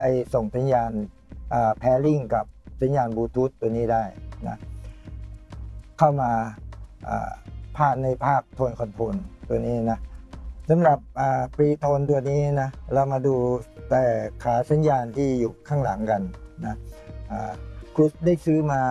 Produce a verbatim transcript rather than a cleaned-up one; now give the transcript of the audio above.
ไอส่งสัญญาณแพริ่งกับสัญญาณบลูทูธตัวนี้ได้นะเข้ามาภาคในภาคโทนคอนโทรลตัวนี้นะสำหรับปรีโทนตัวนี้นะเรามาดูแต่ขาสัญญาณที่อยู่ข้างหลังกันนะครูได้ซื้อมา